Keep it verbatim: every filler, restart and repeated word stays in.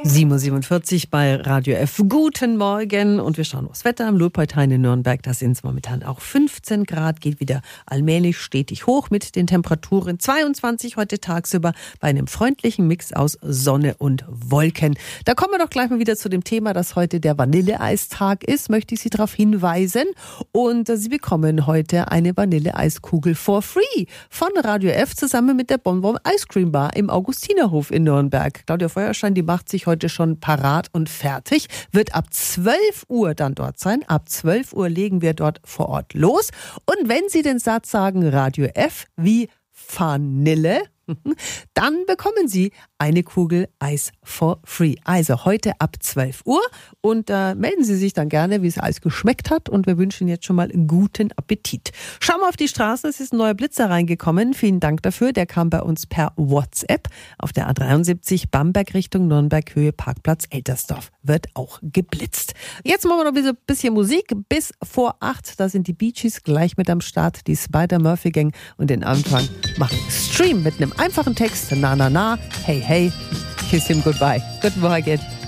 sieben Uhr siebenundvierzig bei Radio F. Guten Morgen und wir schauen aufs Wetter am Lobheithain in Nürnberg. Da sind es momentan auch fünfzehn Grad, geht wieder allmählich stetig hoch mit den Temperaturen. zweiundzwanzig heute tagsüber bei einem freundlichen Mix aus Sonne und Wolken. Da kommen wir doch gleich mal wieder zu dem Thema, dass heute der Vanilleeistag ist, möchte ich Sie darauf hinweisen. Und Sie bekommen heute eine Vanilleeiskugel for free von Radio F zusammen mit der Bonbon Ice Cream Bar im Augustinerhof in Nürnberg. Claudia Feuerstein, die macht sich heute schon parat und fertig, wird ab zwölf Uhr dann dort sein. Ab zwölf Uhr legen wir dort vor Ort los. Und wenn Sie den Satz sagen, Radio F wie Vanille, dann bekommen Sie eine Kugel Eis for free. Also heute ab zwölf Uhr und äh, melden Sie sich dann gerne, wie es Eis geschmeckt hat und wir wünschen jetzt schon mal einen guten Appetit. Schauen wir auf die Straßen, es ist ein neuer Blitzer reingekommen. Vielen Dank dafür, der kam bei uns per WhatsApp auf der A dreiundsiebzig Bamberg Richtung Nürnberg, Höhe Parkplatz Eltersdorf. Wird auch geblitzt. Jetzt machen wir noch ein bisschen Musik bis vor acht. Da sind die Bee Gees gleich mit am Start, die Spider-Murphy Gang und den Anfang machen Stream mit einem einfachen Text. Na, na, na, hey, hey, kiss him goodbye. Guten Morgen.